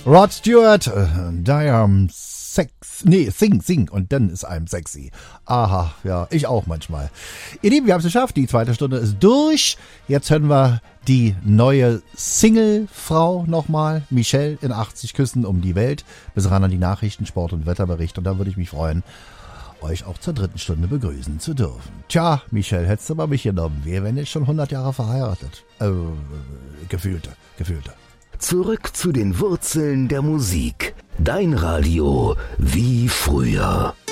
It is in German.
Rod Stewart, Sing und dann ist einem sexy. Aha, ja, ich auch manchmal. Ihr Lieben, wir haben es geschafft, die zweite Stunde ist durch. Jetzt hören wir die neue Single-Frau nochmal, Michelle in 80 Küssen um die Welt. Bis ran an die Nachrichten, Sport- und Wetterbericht und da würde ich mich freuen, euch auch zur dritten Stunde begrüßen zu dürfen. Tja, Michelle, hättest du mal mich genommen. Wir wären jetzt schon 100 Jahre verheiratet. Gefühlte. Zurück zu den Wurzeln der Musik. Dein Radio wie früher.